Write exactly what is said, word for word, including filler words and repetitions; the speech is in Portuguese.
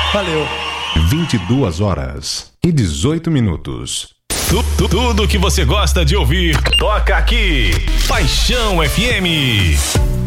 Valeu. vinte e duas horas e dezoito minutos. Tu, tu, tudo que você gosta de ouvir, toca aqui. Paixão F M.